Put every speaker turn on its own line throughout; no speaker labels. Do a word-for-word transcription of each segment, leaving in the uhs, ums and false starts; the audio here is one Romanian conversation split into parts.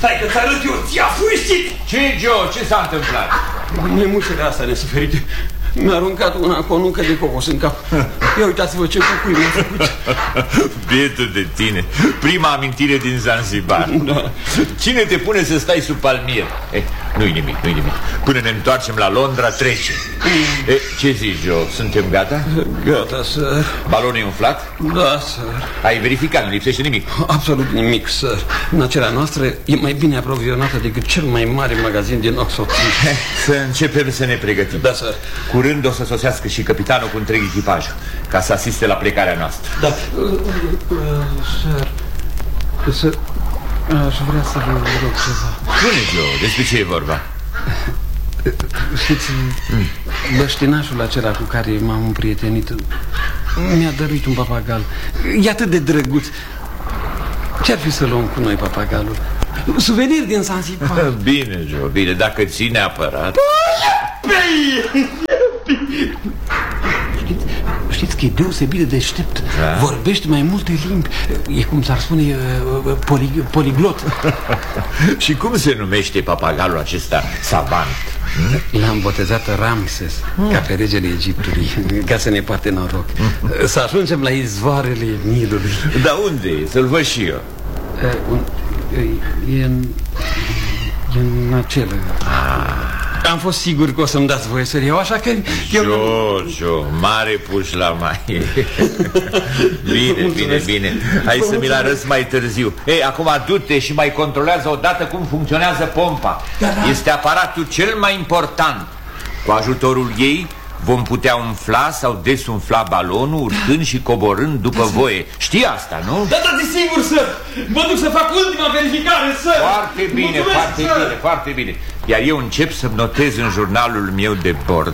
Stai că-ți arăt eu, ți-a fâștit!
Ce, Joe? Ce s-a întâmplat?
Nemușele astea nesuferite mi-a aruncat una cu o nucă de cocos în cap. Ia uitați-vă ce cucui mi-a făcut.
Bietul de tine. Prima amintire din Zanzibar.
Da.
Cine te pune să stai sub palmier? Eh, nu-i nimic, nu-i nimic. Până ne întoarcem la Londra trece. Eh, ce zici, Joe? Suntem gata?
Gata, sir.
Balonul e umflat?
Da, sir.
Ai verificat, nu lipsește nimic?
Absolut nimic, sir. Nacerea noastră e mai bine aprovizionată decât cel mai mare magazin din Oxford.
Eh, să începem să ne pregătim.
Da, sir.
Curând o să sosească și capitanul cu întreg echipajul, ca să asiste la plecarea noastră.
Da. Uh, uh, sir, sir, aș vrea să vă rog ceva.
Spune, Joe, despre ce e vorba?
Știți, mm. băștinașul acela cu care m-am împrietenit mi-a dăruit un papagal. E atât de drăguț. Ce-ar fi să luăm cu noi papagalul? Suvenir din Zanzibar.
Bine, Joe, bine, dacă ții neapărat.
Știți, știți că e deosebit de deștept.
Da?
Vorbește mai multe limbi. E cum s-ar spune poli, poliglot.
Și cum se numește papagalul acesta savant?
L-am botezat Ramses, mm. ca pe regele Egiptului, ca să ne poate noroc. Mm. Să ajungem la izvoarele Nilului.
Dar unde e? Să-l văd și eu.
E, un, e, în, e în acel... Ah. Am fost sigur că o să-mi dați voie să-l iau, așa că...
Jojo, mare puș la mai. Bine, bine, bine. Hai să mi-l arăți mai târziu. Ei, acum du-te și mai controlează odată cum funcționează pompa. Da, da. Este aparatul cel mai important. Cu ajutorul ei vom putea umfla sau desumfla balonul, urcând și coborând după voie. Știi asta, nu?
Da, da, desigur, sir. Mă duc să fac ultima verificare, sir.
Foarte bine, mulțumesc, foarte sir. bine, foarte bine. Iar eu încep să-mi notez în jurnalul meu de bord.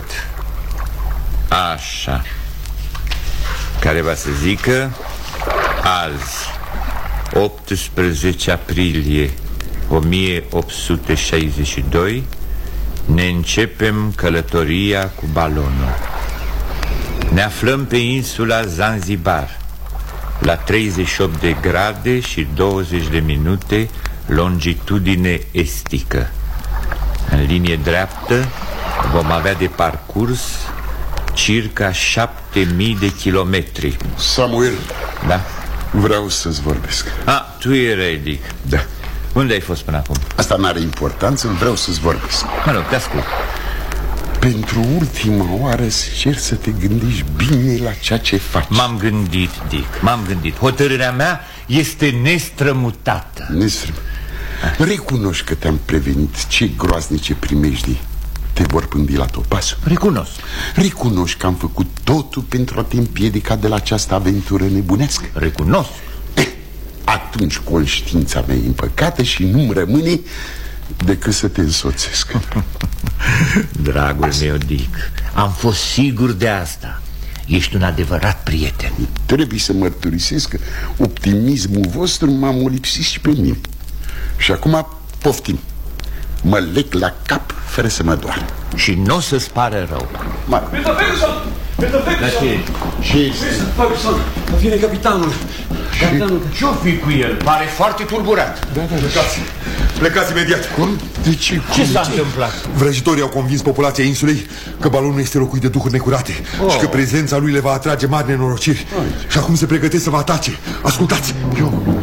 Așa. Care va să zică: azi, optsprezece aprilie o mie opt sute șaizeci și doi, ne începem călătoria cu balonul. Ne aflăm pe insula Zanzibar, la treizeci și opt de grade și douăzeci de minute longitudine estică. În linie dreaptă vom avea de parcurs circa șapte mii de kilometri.
Samuel.
Da?
Vreau să-ți vorbesc.
Ah, tu erai, Dick.
Da.
Unde ai fost până acum?
Asta n-are importanță, vreau să-ți vorbesc.
Mă rog, te ascult.
Pentru ultima oară cer să te gândești bine la ceea ce faci.
M-am gândit, Dick, m-am gândit. Hotărârea mea este nestrămutată.
Nestrămutată. Recunoști că te-am prevenit ce groaznice primejdii te vor pândi la topas.
Recunosc.
Recunoști că am făcut totul pentru a te împiedica de la această aventură nebunească.
Recunosc.
Eh, atunci conștiința mea e împăcată și nu-mi rămâne decât să te însoțesc.
Dragul asta. meu, Dick, am fost sigur de asta. Ești un adevărat prieten.
Trebuie să mărturisesc că optimismul vostru m-a molipsit și pe mine. Și acum poftim. Mă leg la cap fără să mă doar.
Și nu o să-ți pare rău.
Mister Ferguson! Mister Ferguson!
Ce?
Mister Ferguson! Vine capitanul. Capitanul.
Ce-o fi cu el? Pare foarte tulburat.
Da, da,
Plecați. Plecați imediat.
Cum? De ce?
Ce s-a întâmplat?
Vrăjitorii au convins populația insulei că balonul este locuit de duhuri necurate, oh. și că prezența lui le va atrage mari nenorociri. Ai. Și acum se pregătesc să vă atace. Ascultați. Eu...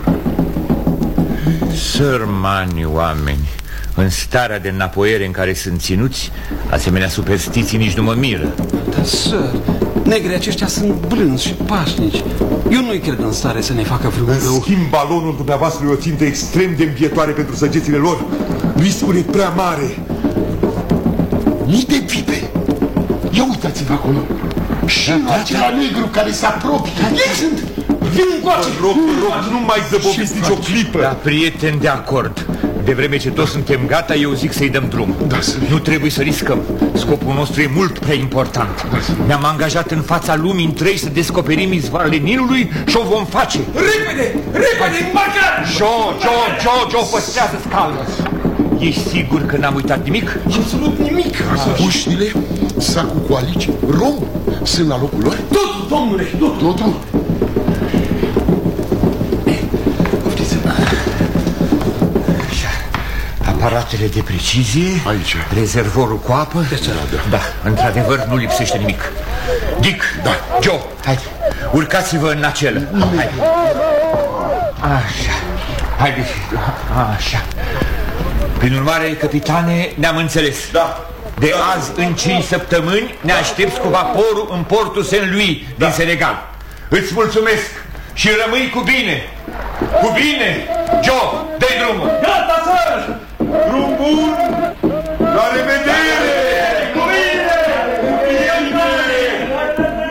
Sărmani oameni, în starea de înapoiere în care sunt ținuți, asemenea superstiții nici nu mă miră.
Dar, sir, negrii aceștia sunt blânzi și pașnici. Eu nu-i cred în stare să ne facă vreun rău.
În schimb, balonul dumneavoastră e o țintă extrem de îmbietoare pentru săgețile lor. Riscul e prea mare.
Mii de pipe. Ia uitați-vă acolo. Și da, da, acela da. negru care se apropie. Ei sunt. Vin încoace.
Rog, rog, nu mai zăboviți nicio clipă.
Da, prieten, de acord. De vreme ce toți suntem gata, eu zic să-i dăm drum.
Da,
nu trebuie să riscăm. Scopul nostru e mult prea important. Ne-am angajat în fața lumii întregi să descoperim izvoarele Nilului și o vom face.
Repede, repede, măcar!
Jo, Jo, Jo, Jo, păstrează-ți calmă. Ești sigur că n-am uitat nimic?
Absolut nimic.
Puștile, sacul cu alici, rom, sunt la locul lor?
Totul, domnule, totul.
Totul?
Aparatele de precizie.
Aici.
Rezervorul cu apă.
De ce?
Da, într-adevăr nu lipsește nimic. Dick, da, Joe, hai, urcați-vă în nacelă. Hai. Așa. Haideți. Așa. Prin urmare, capitane, ne-am înțeles.
Da.
De azi în cinci săptămâni ne aștepți cu vaporul în portul Saint-Louis din Senegal. Îți mulțumesc și rămâi cu bine. Cu bine, Joe, dă-i drumul.
Gata, sir! Drum bun!